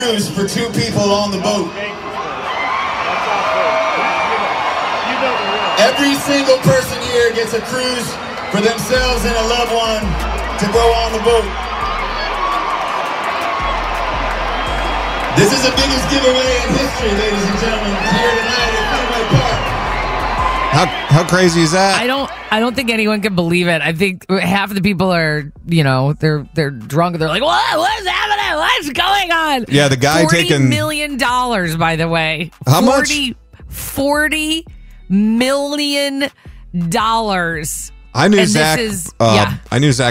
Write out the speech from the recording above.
cruise for 2 people on the boat. Every single person here gets a cruise for themselves and a loved one to go on the boat. This is the biggest giveaway in history, ladies and gentlemen, here tonight at Fenway Park. How crazy is that? I don't think anyone can believe it. I think half of the people are, they're drunk. They're like, what's happening? What's going on? Yeah, the guy taking $40 million, by the way. How much? $40 million. I knew Zach. Yeah. I knew Zach